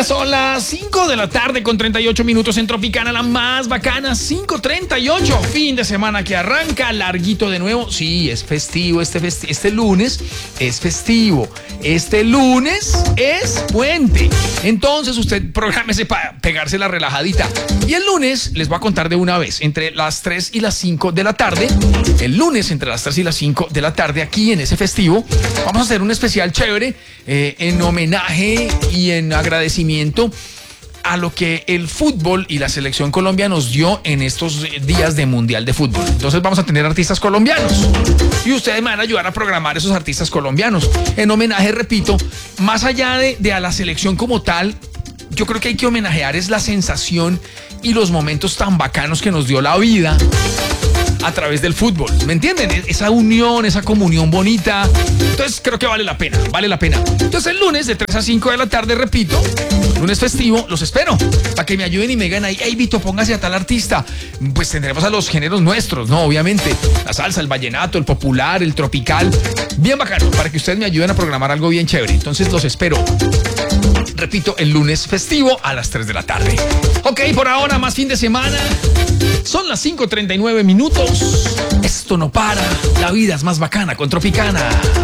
Ya son las 5 de la tarde con 38 minutos en Tropicana, la más bacana, 5:38. Fin de semana que arranca, larguito de nuevo. Sí, es festivo, este lunes es festivo. Este lunes es puente. Entonces usted prográmese para pegarse la relajadita. Y el lunes les voy a contar de una vez, entre las 3 y las 5 de la tarde. El lunes entre las 3 y las 5 de la tarde, aquí en ese festivo, vamos a hacer un especial chévere en homenaje y en agradecimiento a lo que el fútbol y la selección Colombia nos dio en estos días de Mundial de Fútbol. Entonces vamos a tener artistas colombianos y ustedes me van a ayudar a programar esos artistas colombianos en homenaje, repito, más allá de a la selección como tal. Yo creo que hay que homenajear es la sensación y los momentos tan bacanos que nos dio la vida a través del fútbol, ¿me entienden? Esa unión, esa comunión bonita. Entonces creo que vale la pena, vale la pena. Entonces el lunes de 3 a 5 de la tarde, repito, lunes festivo, los espero para que me ayuden y me digan ahí, hey Vito, póngase a tal artista. Pues tendremos a los géneros nuestros, ¿no? Obviamente, la salsa, el vallenato, el popular, el tropical, bien bacano, para que ustedes me ayuden a programar algo bien chévere. Entonces los espero, repito, el lunes festivo a las 3 de la tarde. Ok, por ahora más fin de semana. Son las 5:39 minutos. Esto no para. La vida es más bacana con Tropicana.